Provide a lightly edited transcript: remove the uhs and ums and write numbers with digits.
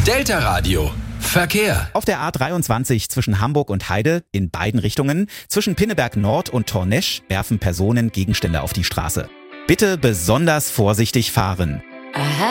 Delta Radio. Verkehr. Auf der A23 zwischen Hamburg und Heide in beiden Richtungen, zwischen Pinneberg Nord und Tornesch werfen Personen Gegenstände auf die Straße. Bitte besonders vorsichtig fahren. Aha.